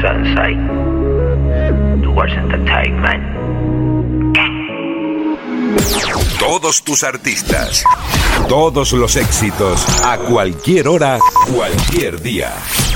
Sensei. Towards Entertainment. Todos tus artistas, todos los éxitos, a cualquier hora, cualquier día.